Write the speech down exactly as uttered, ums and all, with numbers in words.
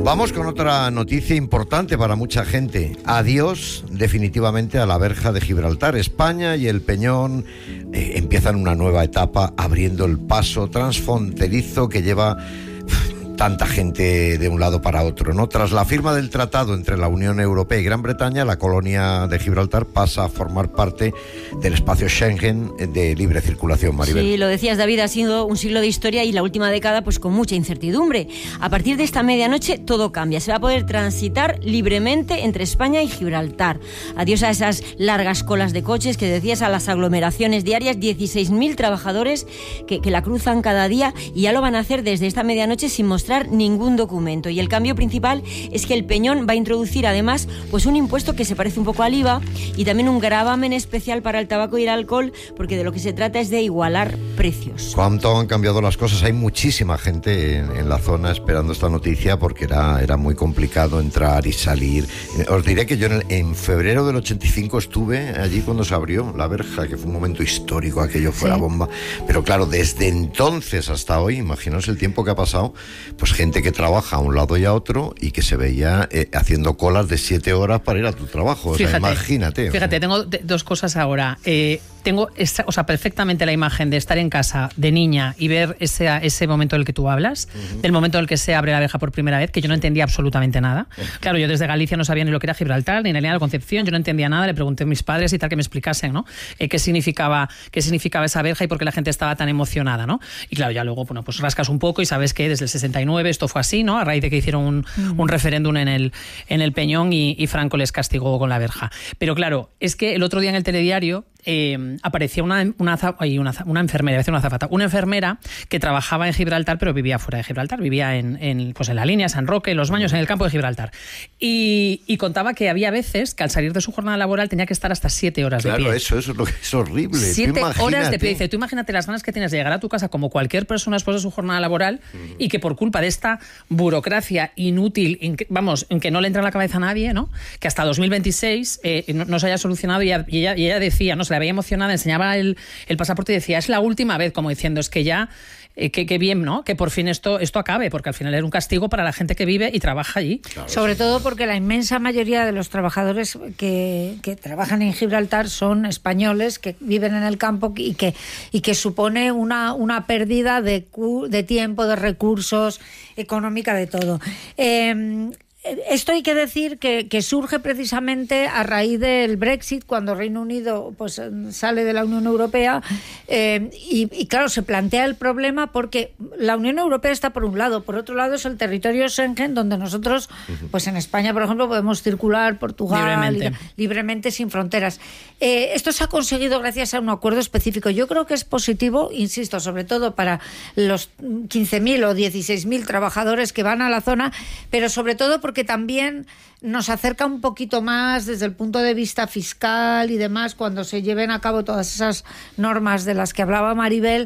Vamos con otra noticia importante para mucha gente. Adiós definitivamente a la verja de Gibraltar. España y el Peñón eh, empiezan una nueva etapa abriendo el paso transfronterizo que lleva tanta gente de un lado para otro, ¿no? Tras la firma del tratado entre la Unión Europea y Gran Bretaña, la colonia de Gibraltar pasa a formar parte del espacio Schengen de libre circulación, Maribel. Sí, lo decías, David, ha sido un siglo de historia y la última década pues con mucha incertidumbre. A partir de esta medianoche todo cambia, se va a poder transitar libremente entre España y Gibraltar. Adiós a esas largas colas de coches que decías, a las aglomeraciones diarias, dieciséis mil trabajadores que, que la cruzan cada día y ya lo van a hacer desde esta medianoche sin mostrar ningún documento. Y el cambio principal es que el Peñón va a introducir además pues un impuesto que se parece un poco al I V A y también un gravamen especial para el tabaco y el alcohol, porque de lo que se trata es de igualar precios. ¿Cuánto han cambiado las cosas? Hay muchísima gente en, en la zona esperando esta noticia porque era, era muy complicado entrar y salir. Os diré que yo en, el, en febrero del ochenta y cinco estuve allí cuando se abrió la verja, que fue un momento histórico, aquello fue la bomba. Pero claro, desde entonces hasta hoy, imaginaos el tiempo que ha pasado, pues gente que trabaja a un lado y a otro y que se veía eh, haciendo colas de siete horas para ir a tu trabajo. O Fíjate, sea, imagínate. Fíjate, o sea. tengo de, dos cosas ahora. Eh, tengo esa, o sea, perfectamente la imagen de estar en casa de niña y ver ese, ese momento del que tú hablas, uh-huh. del momento en el que se abre la verja por primera vez, que yo no entendía absolutamente nada. Uh-huh. Claro, yo desde Galicia no sabía ni lo que era Gibraltar, ni la línea de la Concepción, yo no entendía nada, le pregunté a mis padres y tal que me explicasen, ¿no? Eh, qué significaba, qué significaba esa verja y por qué la gente estaba tan emocionada, ¿no? Y claro, ya luego, bueno, pues rascas un poco y sabes que desde el sesenta y nueve esto fue así, ¿no? A raíz de que hicieron un, uh-huh. un referéndum en el, en el Peñón y, y Franco les castigó con la verja. Pero claro, es que el otro día en el telediario eh, aparecía una, una, una, una enfermera, iba a decir una azafata, una enfermera que trabajaba en Gibraltar, pero vivía fuera de Gibraltar, vivía en, en, pues en la línea, San Roque, en Los Baños, en el campo de Gibraltar. Y, y contaba que había veces que al salir de su jornada laboral tenía que estar hasta siete horas claro, de pie. Claro, eso, eso es lo que es horrible. Siete horas de pie. Dice, tú imagínate las ganas que tienes de llegar a tu casa como cualquier persona después de su jornada laboral uh-huh. y que por culpa de esta burocracia inútil, en que, vamos, en que no le entra en la cabeza a nadie, ¿no? Que hasta dos mil veintiséis eh, no, no se haya solucionado y ella, y ella, y ella decía, no se la veía emocionada, enseñaba el, el pasaporte y decía, es la última vez, como diciendo, es que ya, eh, que, que bien, ¿no? Que por fin esto, esto acabe, porque al final era un castigo para la gente que vive y trabaja allí. Claro, Sobre sí. todo porque la inmensa mayoría de los trabajadores que, que trabajan en Gibraltar son españoles que viven en el campo y que, y que supone una, una pérdida de, de tiempo, de recursos, económica, de todo. Eh, Esto hay que decir que, que surge precisamente a raíz del Brexit, cuando Reino Unido pues sale de la Unión Europea eh, y, y claro, se plantea el problema porque la Unión Europea está por un lado, por otro lado es el territorio Schengen, donde nosotros, pues en España, por ejemplo, podemos circular, Portugal, libremente, libremente sin fronteras. Eh, esto se ha conseguido gracias a un acuerdo específico. Yo creo que es positivo, insisto, sobre todo para los quince mil o dieciséis mil trabajadores que van a la zona, pero sobre todo porque que también nos acerca un poquito más desde el punto de vista fiscal y demás cuando se lleven a cabo todas esas normas de las que hablaba Maribel,